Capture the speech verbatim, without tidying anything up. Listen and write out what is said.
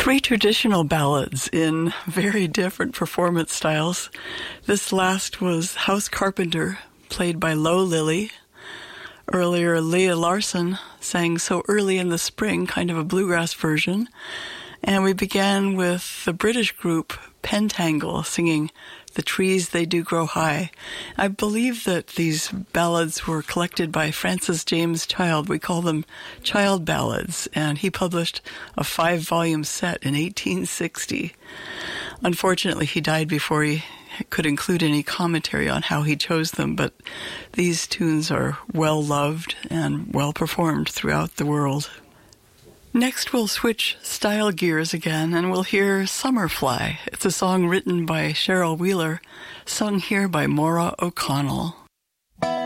Three traditional ballads in very different performance styles. This last was House Carpenter, played by Lo Lily. Earlier, Leah Larson sang So Early in the Spring, kind of a bluegrass version. And we began with the British group Pentangle singing The Trees They Do Grow High. I believe that these ballads were collected by Francis James Child. We call them Child Ballads, and he published a five-volume set in eighteen sixty. Unfortunately, he died before he could include any commentary on how he chose them, but these tunes are well-loved and well-performed throughout the world. Next, we'll switch style gears again, and we'll hear Summerfly. It's a song written by Cheryl Wheeler, sung here by Maura O'Connell.